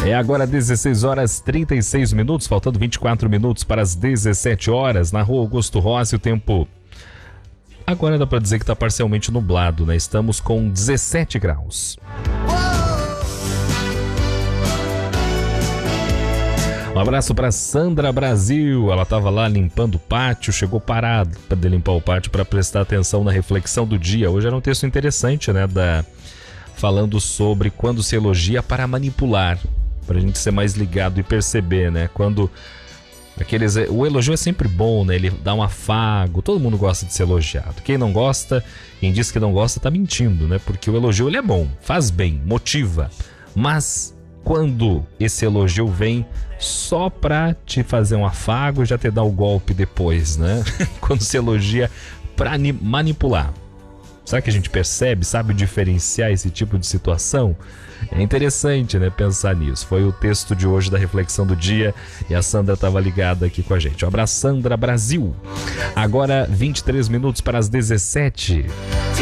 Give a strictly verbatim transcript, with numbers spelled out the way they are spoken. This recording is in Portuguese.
É agora dezesseis horas e trinta e seis minutos, faltando vinte e quatro minutos para as dezessete horas, na rua Augusto Rossi, o tempo... Agora dá para dizer que está parcialmente nublado, né? Estamos com dezessete graus. Um abraço para Sandra Brasil, ela estava lá limpando o pátio, chegou parado para limpar o pátio para prestar atenção na reflexão do dia. Hoje era um texto interessante, né? Da... Falando sobre quando se elogia para manipular, para a gente ser mais ligado e perceber, né? Quando aqueles... O elogio é sempre bom, né? Ele dá um afago, todo mundo gosta de ser elogiado. Quem não gosta, quem diz que não gosta tá mentindo, né? Porque o elogio ele é bom, faz bem, motiva. Mas quando esse elogio vem só pra te fazer um afago, já te dá o golpe depois, né? Quando se elogia pra manipular. Será que a gente percebe, sabe diferenciar esse tipo de situação? É interessante, né, pensar nisso. Foi o texto de hoje da reflexão do dia e a Sandra estava ligada aqui com a gente. Um abraço, Sandra Brasil. Agora vinte e três minutos para as dezessete.